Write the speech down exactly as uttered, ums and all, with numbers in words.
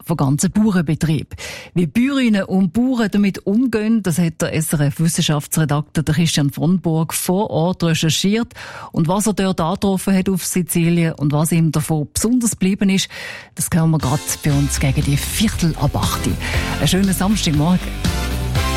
von ganzen Bauernbetrieben. Wie Bäuerinnen und Bauern damit umgehen, das hat der S R F-Wissenschaftsredakteur Christian von Burg vor Ort recherchiert. Und was er dort angetroffen hat auf Sizilien und was ihm davon besonders geblieben ist, das hören wir gerade bei uns gegen die Viertel ab acht. Einen schönen Samstagmorgen.